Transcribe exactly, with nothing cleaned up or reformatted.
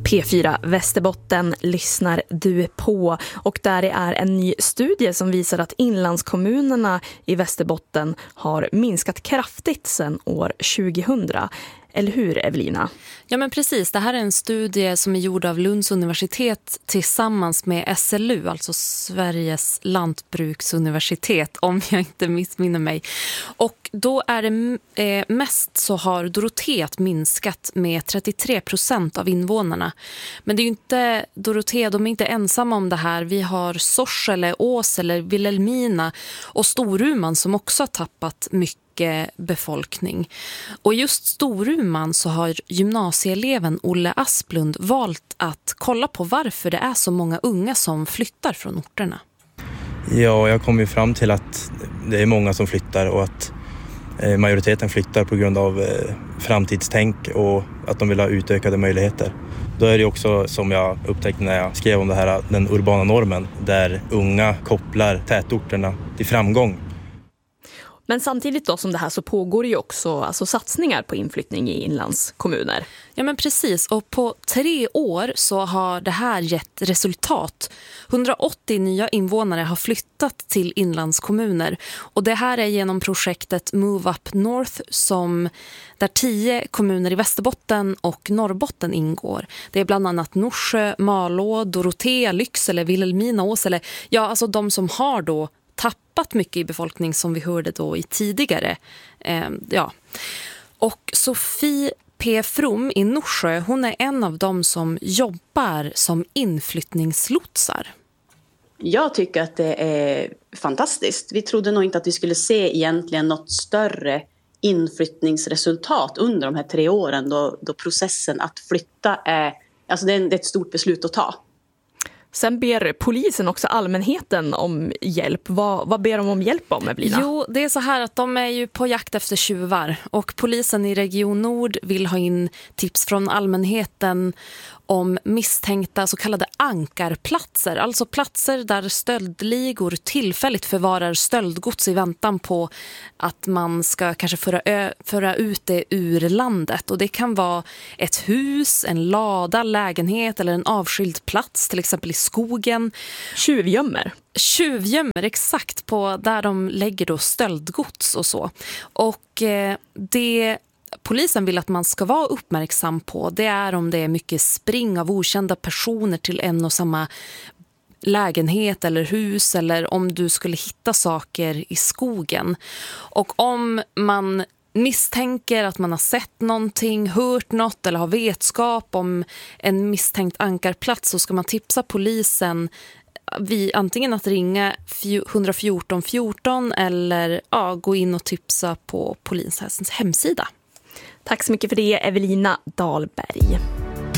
P fyra Västerbotten lyssnar du på, och där är en ny studie som visar att inlandskommunerna i Västerbotten har minskat kraftigt sedan år tjugohundra. Eller hur, Evelina? Ja, men precis. Det här är en studie som är gjord av Lunds universitet tillsammans med S L U, alltså Sveriges lantbruksuniversitet, om jag inte missminner mig. Och då är det eh, mest så har Dorotea minskat med trettiotre procent av invånarna. Men det är ju inte Dorotea, de är inte ensamma om det här. Vi har Sorsele, Åsele, Vilhelmina och Storuman som också har tappat mycket befolkning. Och just Storuman så har gymnasieeleven Olle Asplund valt att kolla på varför det är så många unga som flyttar från orterna. Ja, jag kom ju fram till att det är många som flyttar och att majoriteten flyttar på grund av framtidstänk och att de vill ha utökade möjligheter. Då är det också, som jag upptäckte när jag skrev om det här, den urbana normen där unga kopplar tätorterna till framgång. Men samtidigt då som det här så pågår ju också alltså satsningar på inflyttning i inlandskommuner. Ja, men precis, och på tre år så har det här gett resultat. hundraåttio nya invånare har flyttat till inlandskommuner, och det här är genom projektet Move Up North som där tio kommuner i Västerbotten och Norrbotten ingår. Det är bland annat Norsjö, Malå, Dorotea, Lycksele, Vilhelmina, Åsele. Ja, alltså de som har då tappat mycket i befolkning som vi hörde då i tidigare. Eh, ja. Och Sofie P. From i Norsjö, hon är en av dem som jobbar som inflyttningslotsar. Jag tycker att det är fantastiskt. Vi trodde nog inte att vi skulle se egentligen något större inflyttningsresultat under de här tre åren då, då processen att flytta är, alltså det är, det är ett stort beslut att ta. Sen ber polisen också allmänheten om hjälp. Vad, vad ber de om hjälp om, Evelina? Jo, det är så här att de är ju på jakt efter tjuvar. Och polisen i Region Nord vill ha in tips från allmänheten om misstänkta så kallade ankarplatser. Alltså platser där stöldligor tillfälligt förvarar stöldgods i väntan på att man ska kanske föra, ö- föra ut det ur landet. Och det kan vara ett hus, en lada, lägenhet eller en avskild plats, till exempel i skogen. Tjuvgömmer. Tjuvgömmer, exakt, på där de lägger då stöldgods och så. Och eh, det polisen vill att man ska vara uppmärksam på, det är om det är mycket spring av okända personer till en och samma lägenhet eller hus, eller om du skulle hitta saker i skogen. Och om man misstänker att man har sett någonting, hört något eller har vetskap om en misstänkt ankarplats, så ska man tipsa polisen vid antingen att ringa ett fjorton fjorton eller ja, gå in och tipsa på polisens hemsida. Tack så mycket för det, Evelina Dahlberg.